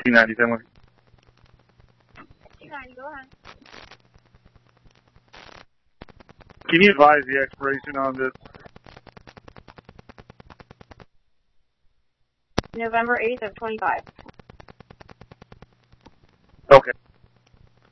T90, Finley. T90, go ahead. Can you advise the expiration on this? November 8th of 25. Okay.